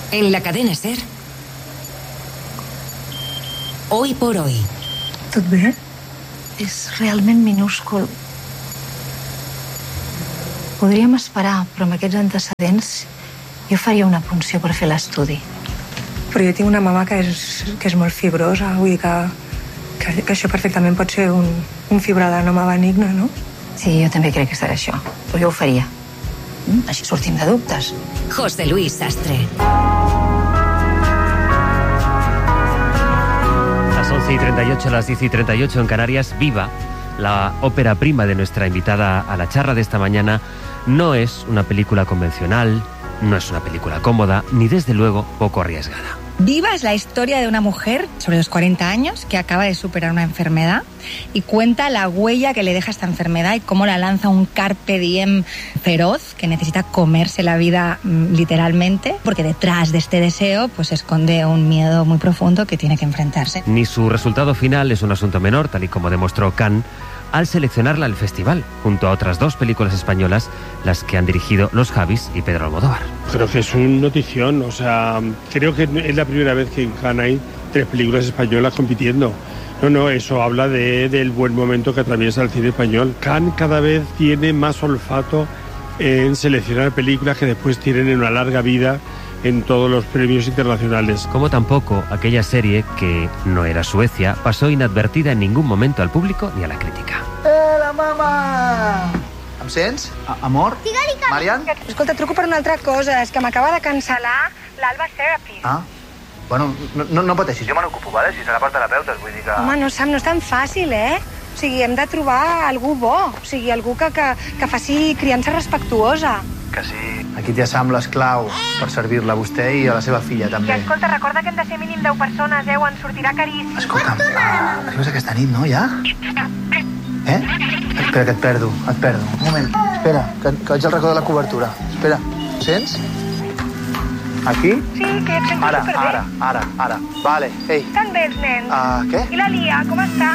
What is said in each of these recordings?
En la cadena SER. Hoy por hoy. Tot bé? És realment minúscul. Podríem esperar, però amb aquests antecedents jo faria una punció per fer l'estudi. Però jo tinc una mama que és molt fibrosa, vull dir que això perfectament pot ser un fibroadenoma benigne, no? Sí, jo també crec que serà això, però jo ho faria. Així sortim de dubtes. José Luis Sastre. Las 11:38, las 10:38 en Canarias. Viva, la ópera prima de nuestra invitada a la charla de esta mañana, no es una película convencional, no es una película cómoda, ni desde luego poco arriesgada. Viva es la historia de una mujer sobre los 40 años que acaba de superar una enfermedad y cuenta la huella que le deja esta enfermedad y cómo la lanza un carpe diem feroz que necesita comerse la vida literalmente, porque detrás de este deseo pues se esconde un miedo muy profundo que tiene que enfrentarse. Ni su resultado final es un asunto menor, tal y como demostró Cannes al seleccionarla al festival, junto a otras dos películas españolas, las que han dirigido Los Javis y Pedro Almodóvar. Creo que es un notición, o sea, creo que es la primera vez que en Cannes hay 3 películas españolas compitiendo. No, eso habla del buen momento que atraviesa el cine español. Cannes cada vez tiene más olfato en seleccionar películas que después tienen en una larga vida en todos los premios internacionales. Como tampoco aquella serie que no era Suecia pasó inadvertida en ningún momento al público ni a la crítica. La mama! Em sents? Amor? Marian? Escolta, truco per una altra cosa, és que m'acaba de cancel·lar l'Alba Therapy. Ah, bueno, no pateixis, jo me n'ocupo, vale? Si serà per terapeutes, vull dir que... Home, no, Sam, no és tan fàcil, eh? O sigui, hem de trobar algú bo, o sigui, algú que faci criança respectuosa. Que sí. Aquí t'hi Sam l'esclau per servir-la a vostè i a la seva filla, també. I escolta, recorda que hem de ser mínim 10 persones, en sortirà caríssim. Escolta'm, arribes aquesta nit, no, ja? Espera, que et perdo. Un moment, espera, que vaig al racó de la cobertura. Espera, sents? Aquí? Sí, que et sento superbé. Ara. Vale, ei. Estan bé els nens? Què? I la Lia, com està?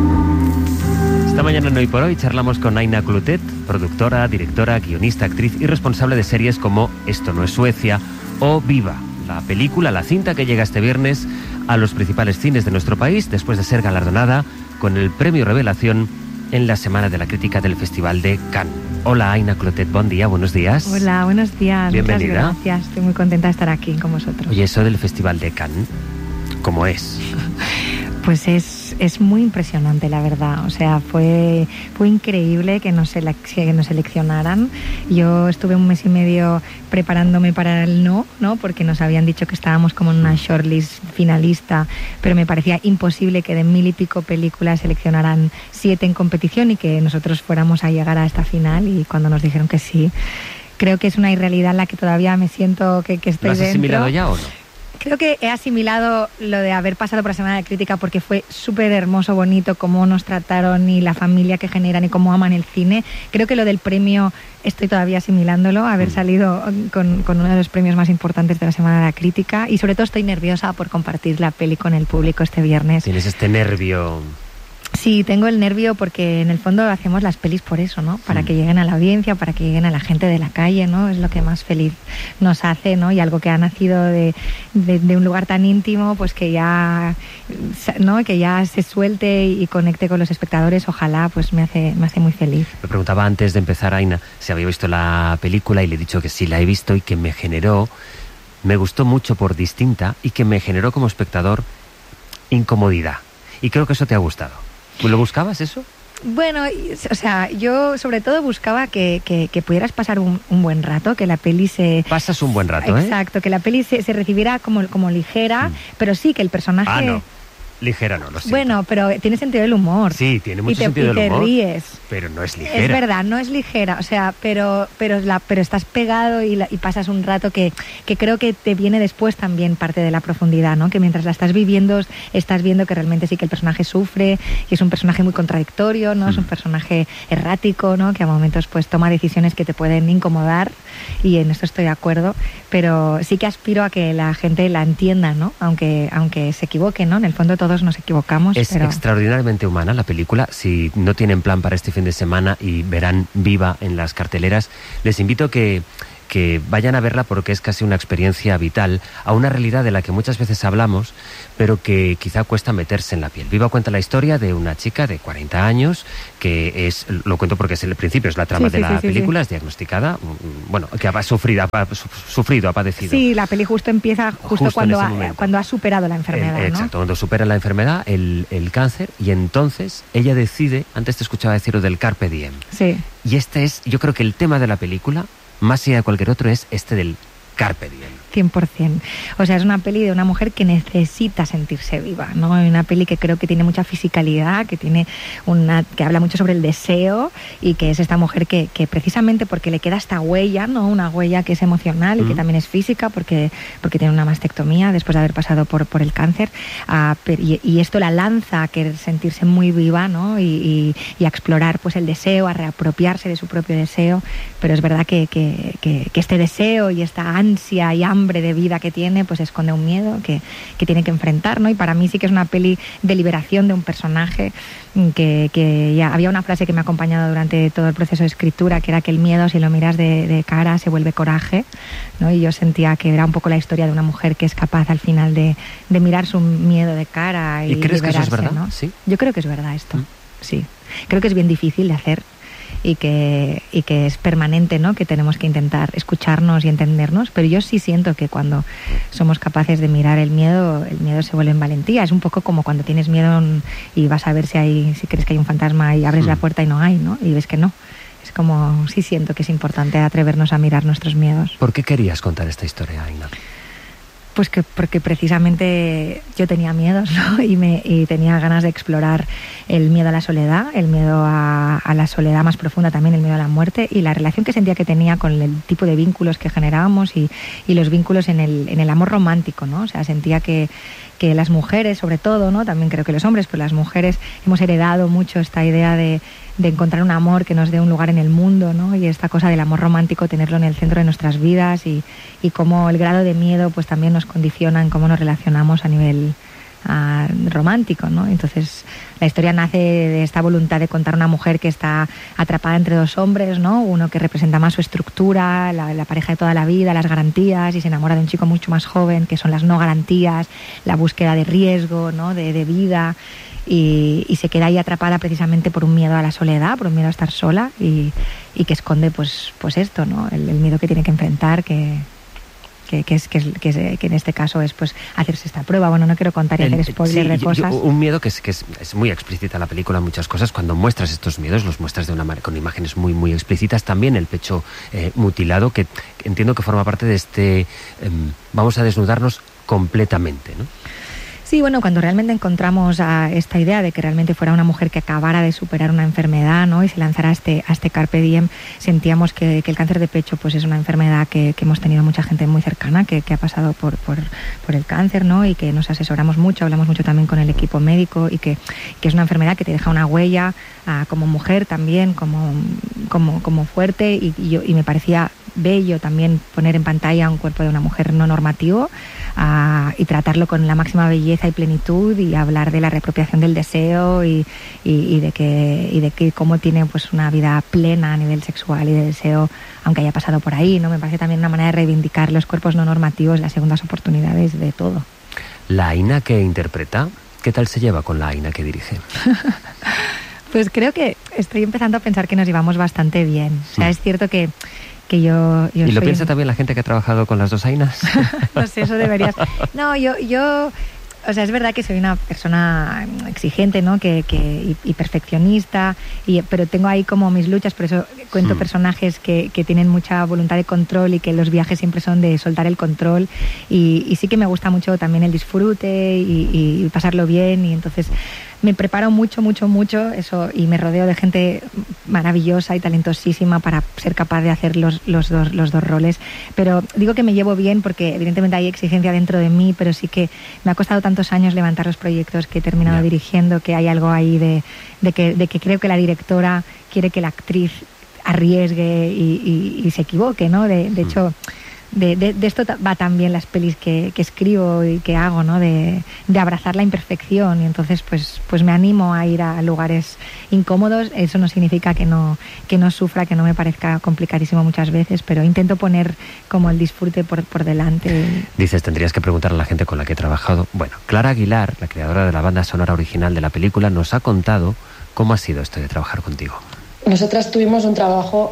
Esta mañana en Hoy por Hoy charlamos con Aina Clotet, productora, directora, guionista, actriz y responsable de series como Esto no es Suecia o Viva, la película, la cinta que llega este viernes a los principales cines de nuestro país después de ser galardonada con el premio Revelación en la Semana de la Crítica del Festival de Cannes. Hola Aina Clotet, buen día, buenos días. Hola, buenos días. Bienvenida. Muchas gracias, estoy muy contenta de estar aquí con vosotros. Oye, eso del Festival de Cannes, ¿cómo es? Pues es muy impresionante, la verdad. O sea, fue increíble que nos seleccionaran. Yo estuve 1 mes y medio preparándome para el no, porque nos habían dicho que estábamos como en una shortlist finalista, pero me parecía imposible que de 1000 y pico películas seleccionaran 7 en competición y que nosotros fuéramos a llegar a esta final. Y cuando nos dijeron que sí, creo que es una irrealidad en la que todavía me siento que estoy dentro. ¿Lo has asimilado ya o no? Creo que he asimilado lo de haber pasado por la Semana de Crítica porque fue súper hermoso, bonito, cómo nos trataron y la familia que generan y cómo aman el cine. Creo que lo del premio estoy todavía asimilándolo, haber salido con uno de los premios más importantes de la Semana de la Crítica, y sobre todo estoy nerviosa por compartir la peli con el público este viernes. ¿Tienes este nervio? Sí, tengo el nervio porque en el fondo hacemos las pelis por eso, ¿no? Para que lleguen a la audiencia, para que lleguen a la gente de la calle, ¿no? Es lo que más feliz nos hace, ¿no? Y algo que ha nacido de un lugar tan íntimo, pues que ya, ¿no? Que ya se suelte y conecte con los espectadores, ojalá, pues me hace muy feliz. Me preguntaba antes de empezar, Aina, si había visto la película y le he dicho que sí la he visto y que me gustó mucho por distinta y que me generó como espectador incomodidad. Y creo que eso te ha gustado. ¿Lo buscabas eso? Bueno, o sea, yo sobre todo buscaba que pudieras pasar un buen rato, que la peli se... Pasas un buen rato, Exacto, que la peli se recibiera como ligera, pero sí que el personaje... Ah, no. Ligera no, lo siento. Bueno, pero tiene sentido del humor. Sí, tiene mucho sentido del humor. Y te ríes. Pero no es ligera. Es verdad, no es ligera, o sea, pero estás pegado y pasas un rato que creo que te viene después también parte de la profundidad, ¿no? Que mientras la estás viviendo, estás viendo que realmente sí que el personaje sufre y es un personaje muy contradictorio, ¿no? Es un personaje errático, ¿no? Que a momentos pues toma decisiones que te pueden incomodar, y en esto estoy de acuerdo, pero sí que aspiro a que la gente la entienda, ¿no? Aunque se equivoque, ¿no? En el fondo todos nos equivocamos. Es extraordinariamente humana la película. Si no tienen plan para este fin de semana y verán Viva en las carteleras, les invito a que que vayan a verla porque es casi una experiencia vital a una realidad de la que muchas veces hablamos, pero que quizá cuesta meterse en la piel. Viva cuenta la historia de una chica de 40 años, que es, lo cuento porque es el principio, es la trama de la película, es diagnosticada, bueno, que ha sufrido, ha padecido. Sí, la peli justo empieza cuando ha superado la enfermedad, ¿no? Exacto, cuando supera la enfermedad, el cáncer, y entonces ella decide, antes te escuchaba decirlo del carpe diem. Sí. Y este es, yo creo que el tema de la película, más allá de cualquier otro, es este del carpe diem. 100%. O sea, es una peli de una mujer que necesita sentirse viva, ¿no? Una peli que creo que tiene mucha fisicalidad, que habla mucho sobre el deseo, y que es esta mujer que precisamente porque le queda esta huella, ¿no? Una huella que es emocional y que también es física porque tiene una mastectomía después de haber pasado por el cáncer, y esto la lanza a querer sentirse muy viva, ¿no? Y a explorar pues el deseo, a reapropiarse de su propio deseo, pero es verdad que este deseo y esta ansia y hambre de vida que tiene, pues esconde un miedo que tiene que enfrentar, ¿no? Y para mí sí que es una peli de liberación de un personaje que ya había una frase que me ha acompañado durante todo el proceso de escritura, que era que el miedo, si lo miras de cara, se vuelve coraje, ¿no? Y yo sentía que era un poco la historia de una mujer que es capaz al final de mirar su miedo de cara y crees liberarse, que eso es verdad? ¿no? ¿Sí? Yo creo que es verdad esto, sí. Creo que es bien difícil de hacer, y que es permanente, ¿no? Que tenemos que intentar escucharnos y entendernos, pero yo sí siento que cuando somos capaces de mirar el miedo se vuelve en valentía. Es un poco como cuando tienes miedo y vas a ver si crees que hay un fantasma y abres la puerta y no hay, ¿no? Y ves que no. Es como, sí siento que es importante atrevernos a mirar nuestros miedos. ¿Por qué querías contar esta historia, Aina? Pues porque precisamente yo tenía miedos, ¿no? Y tenía ganas de explorar el miedo a la soledad, el miedo a la soledad más profunda también, el miedo a la muerte, y la relación que sentía que tenía con el tipo de vínculos que generábamos y los vínculos en el amor romántico, ¿no? O sea, sentía que las mujeres, sobre todo, ¿no? También creo que los hombres, pero las mujeres hemos heredado mucho esta idea de encontrar un amor que nos dé un lugar en el mundo, ¿no? Y esta cosa del amor romántico, tenerlo en el centro de nuestras vidas, y cómo el grado de miedo pues también nos condiciona en cómo nos relacionamos a nivel romántico, ¿no? Entonces la historia nace de esta voluntad de contar una mujer que está atrapada entre dos hombres, ¿no? Uno que representa más su estructura, la pareja de toda la vida, las garantías, y se enamora de un chico mucho más joven, que son las no garantías, la búsqueda de riesgo, ¿no? de vida, y se queda ahí atrapada precisamente por un miedo a la soledad, por un miedo a estar sola, y que esconde pues esto, ¿no? El miedo que tiene que enfrentar, que en este caso es pues hacerse esta prueba. Bueno, no quiero contar y hacer spoiler de cosas. Un miedo que es muy explícita en la película, muchas cosas. Cuando muestras estos miedos, los muestras de una manera, con imágenes muy, muy explícitas. También el pecho mutilado, que entiendo que forma parte de este vamos a desnudarnos completamente, ¿no? Sí, bueno, cuando realmente encontramos esta idea de que realmente fuera una mujer que acabara de superar una enfermedad, ¿no? Y se lanzara a este carpe diem, sentíamos que el cáncer de pecho pues es una enfermedad que hemos tenido mucha gente muy cercana que ha pasado por el cáncer, ¿no? Y que nos asesoramos mucho, hablamos mucho también con el equipo médico, y que es una enfermedad que te deja una huella como mujer también, como fuerte, y me parecía bello también poner en pantalla un cuerpo de una mujer no normativo, y tratarlo con la máxima belleza y plenitud, y hablar de la reapropiación del deseo y de que cómo tiene pues una vida plena a nivel sexual y de deseo, aunque haya pasado por ahí, ¿no? Me parece también una manera de reivindicar los cuerpos no normativos, las segundas oportunidades de todo. La Aina que interpreta, ¿qué tal se lleva con la Aina que dirige? Pues creo que estoy empezando a pensar que nos llevamos bastante bien. O sea, es cierto que yo ¿Y lo piensa también la gente que ha trabajado con las dos Ainas? No sé, eso deberías... No, yo o sea, es verdad que soy una persona exigente, ¿no? Y perfeccionista, pero tengo ahí como mis luchas, por eso cuento personajes que tienen mucha voluntad de control, y que los viajes siempre son de soltar el control, y sí que me gusta mucho también el disfrute y pasarlo bien, y entonces me preparo mucho eso, y me rodeo de gente maravillosa y talentosísima para ser capaz de hacer los dos roles. Pero digo que me llevo bien porque evidentemente hay exigencia dentro de mí, pero sí que me ha costado tantos años levantar los proyectos que he terminado dirigiendo, que hay algo ahí de que creo que la directora quiere que la actriz arriesgue y se equivoque, ¿no? De hecho, esto va también las pelis que escribo y que hago, ¿no? De abrazar la imperfección, y entonces pues me animo a ir a lugares incómodos. Eso no significa que no sufra, que no me parezca complicadísimo muchas veces, pero intento poner como el disfrute por delante. Dices, tendrías que preguntar a la gente con la que he trabajado. Bueno, Clara Aguilar, la creadora de la banda sonora original de la película, nos ha contado cómo ha sido esto de trabajar contigo. Nosotras tuvimos un trabajo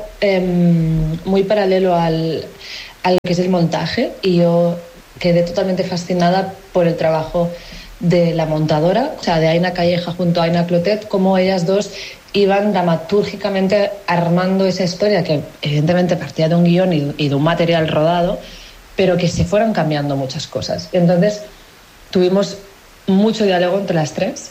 muy paralelo al que es el montaje, y yo quedé totalmente fascinada por el trabajo de la montadora, o sea, de Aina Calleja junto a Aina Clotet, cómo ellas dos iban dramatúrgicamente armando esa historia que evidentemente partía de un guión y de un material rodado, pero que se fueron cambiando muchas cosas. Y entonces tuvimos mucho diálogo entre las tres,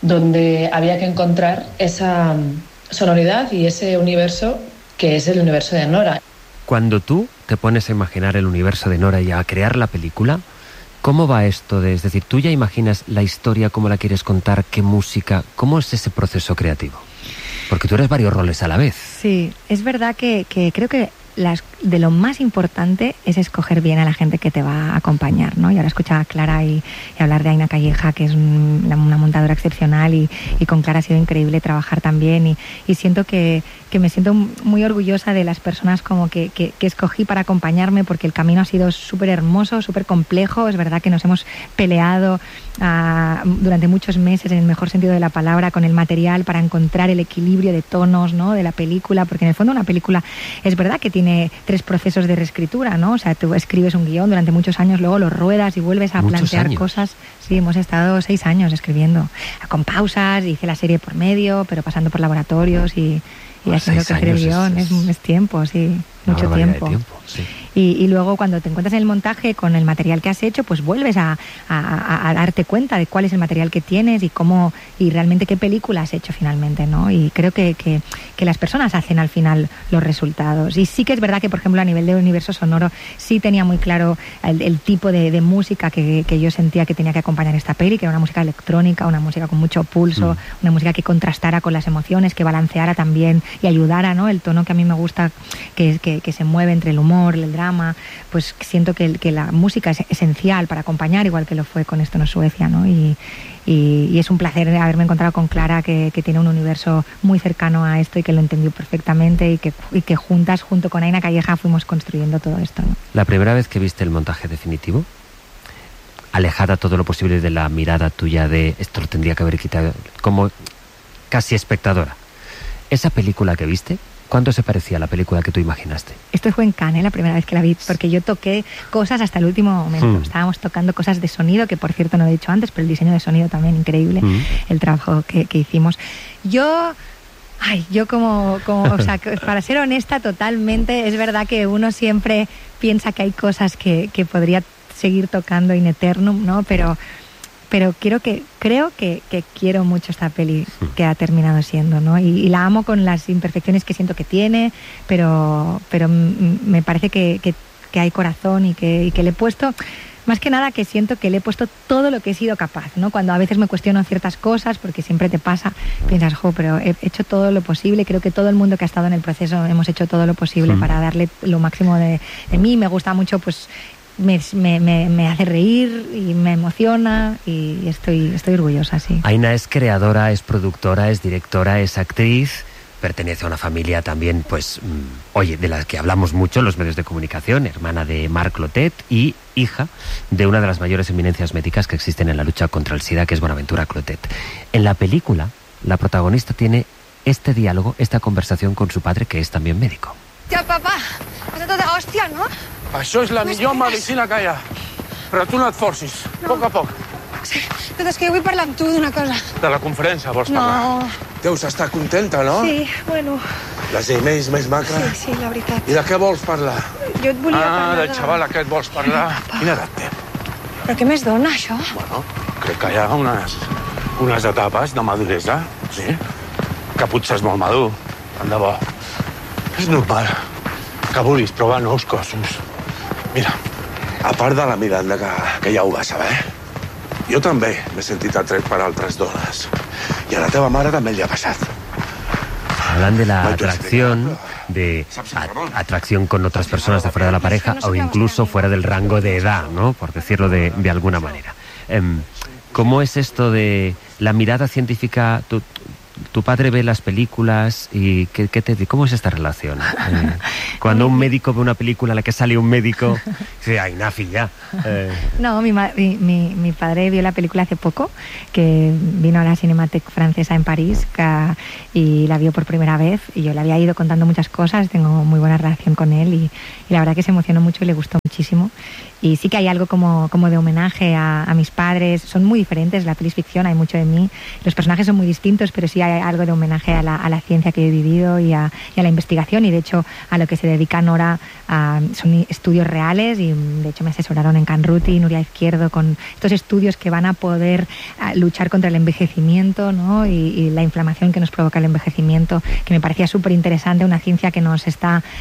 donde había que encontrar esa sonoridad y ese universo que es el universo de Nora. Cuando tú te pones a imaginar el universo de Nora y a crear la película, ¿cómo va esto? Es decir, ¿tú ya imaginas la historia, cómo la quieres contar, qué música? ¿Cómo es ese proceso creativo? Porque tú eres varios roles a la vez. Sí, es verdad que creo que de lo más importante es escoger bien a la gente que te va a acompañar, ¿no? Y ahora escuchaba a Clara y hablar de Aina Calleja, que es una montadora excepcional, y con Clara ha sido increíble trabajar también, y siento que me siento muy orgullosa de las personas como que escogí para acompañarme, porque el camino ha sido súper hermoso, súper complejo. Es verdad que nos hemos peleado durante muchos meses, en el mejor sentido de la palabra, con el material para encontrar el equilibrio de tonos, ¿no? De la película, porque en el fondo una película es verdad que tiene 3 procesos de reescritura, ¿no? O sea, tú escribes un guión durante muchos años, luego lo ruedas y vuelves a plantear cosas. Sí, hemos estado 6 años escribiendo, con pausas, hice la serie por medio, pero pasando por laboratorios y haciendo crecer el guión. Es tiempo, sí, mucho tiempo. Sí. Y luego cuando te encuentras en el montaje con el material que has hecho, pues vuelves a darte cuenta de cuál es el material que tienes y cómo y realmente qué película has hecho finalmente, ¿no? Y creo que las personas hacen al final los resultados. Y sí que es verdad que, por ejemplo, a nivel de universo sonoro sí tenía muy claro el tipo de música que yo sentía que tenía que acompañar esta peli, que era una música electrónica, una música con mucho pulso, una música que contrastara con las emociones, que balanceara también y ayudara, ¿no? El tono que a mí me gusta, que se mueve entre el humor, el drama. Pues siento que la música es esencial para acompañar, igual que lo fue con Esto no es Suecia, ¿no? Y es un placer haberme encontrado con Clara, que tiene un universo muy cercano a esto y que lo entendió perfectamente, y que juntas, junto con Aina Calleja, fuimos construyendo todo esto, ¿no? La primera vez que viste el montaje definitivo, alejada todo lo posible de la mirada tuya de esto lo tendría que haber quitado, como casi espectadora, esa película que viste, ¿cuánto se parecía a la película que tú imaginaste? Esto fue en Cannes, la primera vez que la vi, porque yo toqué cosas hasta el último momento. Estábamos tocando cosas de sonido, que por cierto no he dicho antes, pero el diseño de sonido también increíble, el trabajo que hicimos. Yo como o sea, para ser honesta totalmente, es verdad que uno siempre piensa que hay cosas que podría seguir tocando in eternum, ¿no? Pero creo que quiero mucho esta peli que ha terminado siendo, ¿no? Y la amo con las imperfecciones que siento que tiene, pero me parece que hay corazón y que le he puesto, más que nada que siento que le he puesto todo lo que he sido capaz, ¿no? Cuando a veces me cuestiono ciertas cosas, porque siempre te pasa, piensas, pero he hecho todo lo posible. Creo que todo el mundo que ha estado en el proceso hemos hecho todo lo posible para darle lo máximo de mí. Me gusta mucho, pues me hace reír y me emociona, y estoy orgullosa, sí. Aina es creadora, es productora, es directora, es actriz, pertenece a una familia también, pues, de la que hablamos mucho en los medios de comunicación, hermana de Marc Clotet y hija de una de las mayores eminencias médicas que existen en la lucha contra el SIDA, que es Bonaventura Clotet. En la película, la protagonista tiene este diálogo, esta conversación con su padre, que es también médico. Ja, papa, és tota hòstia, no? Això és la millor medicina que hi ha. Però tu no et forcis, a poc. Sí, però és que jo vull parlar amb tu d'una cosa. De la conferència vols parlar? No. Deus estar contenta, no? Sí, bueno. Les emails més macres? Sí, la veritat. I de què vols parlar? Jo et volia parlar del xaval aquest vols parlar? Quina edat té? Però què més dona, això? Bueno, crec que hi ha unes etapes de maduresa, sí? Que potser és molt madur, tant de bo. És normal que vulguis provar nous cossos. Mira, a part de la Miranda, que ja ho va saber, jo també m'he sentit atret per altres dones. I a la teva mare també li ha passat. Hablan de la atracción, atracción con otras personas de fuera de la pareja o incluso fuera del rango de edad, ¿no? Por decirlo de alguna manera. ¿Cómo es esto de la mirada científica? Tu padre ve las películas y ¿cómo es esta relación? Cuando un médico ve una película en la que sale un médico, dice, ¡ay, Nafi, ya! No, mi padre vio la película hace poco, que vino a la Cinémathèque francesa en París y la vio por primera vez, y yo le había ido contando muchas cosas, tengo muy buena relación con él y la verdad que se emocionó mucho y le gustó muchísimo. Y sí que hay algo como de homenaje a mis padres. Son muy diferentes, la peli es ficción, hay mucho de mí. Los personajes son muy distintos, pero sí hay algo de homenaje a la ciencia que he vivido y a la investigación. Y de hecho, a lo que se dedica Nora son estudios reales. Y de hecho me asesoraron en Canruti, Nuria Izquierdo, con estos estudios que van a poder luchar contra el envejecimiento, ¿no? Y la inflamación que nos provoca el envejecimiento, que me parecía súper interesante. Una ciencia que nos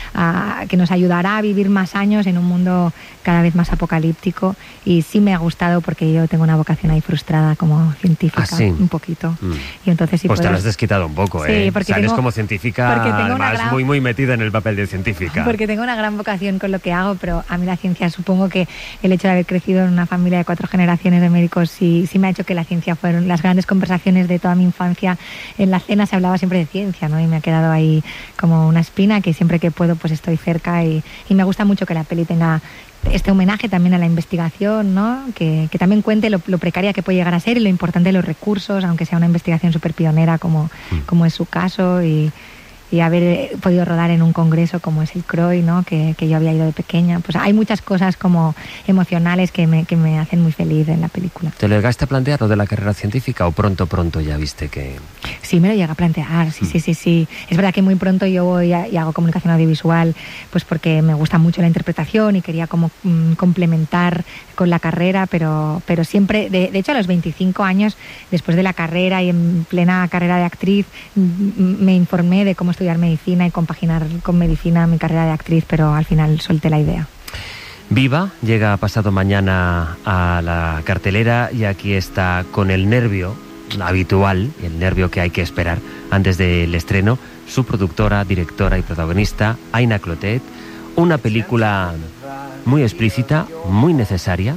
ayudará a vivir más años en un mundo cada vez más apocalíptico, y sí me ha gustado porque yo tengo una vocación ahí frustrada como científica, un poquito. Y entonces sí pues te lo has desquitado un poco, sí, porque sales como científica, además muy metida en el papel de científica. Porque tengo una gran vocación con lo que hago, pero a mí la ciencia, supongo que el hecho de haber crecido en una familia de 4 generaciones de médicos sí me ha hecho que la ciencia fueron las grandes conversaciones de toda mi infancia. En la cena se hablaba siempre de ciencia, ¿no? Y me ha quedado ahí como una espina que siempre que puedo pues estoy cerca, y me gusta mucho que la peli tenga este homenaje también a la investigación, ¿no? Que también cuente lo precaria que puede llegar a ser y lo importante de los recursos, aunque sea una investigación súper pionera como es su caso, y haber podido rodar en un congreso como es el CROI, ¿no? Que yo había ido de pequeña. Pues hay muchas cosas como emocionales que me hacen muy feliz en la película. ¿Te lo llegaste a plantear lo de la carrera científica o pronto ya viste que...? Sí, me lo llega a plantear, sí. Es verdad que muy pronto yo voy y hago comunicación audiovisual, pues porque me gusta mucho la interpretación y quería como complementar con la carrera, pero siempre, de hecho a los 25 años, después de la carrera y en plena carrera de actriz, me informé de cómo estudiar medicina y compaginar con medicina mi carrera de actriz, pero al final solté la idea. Viva llega pasado mañana a la cartelera y aquí está con el nervio habitual, el nervio que hay que esperar antes del estreno, su productora, directora y protagonista, Aina Clotet. Una película muy explícita, muy necesaria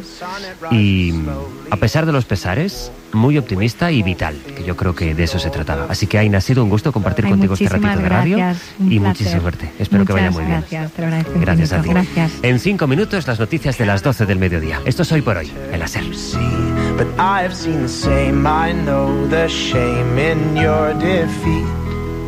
y, a pesar de los pesares, muy optimista y vital, que yo creo que de eso se trataba. Así que, Aina, ha sido un gusto compartir contigo este ratito de radio y muchísima suerte. Espero que vaya muy bien. Gracias, te lo agradezco. Gracias a ti. Gracias. En 5 minutos, las noticias de las 12 del mediodía. Esto es Hoy por Hoy, en la SER. But I've seen the same, I know the shame in your defeat.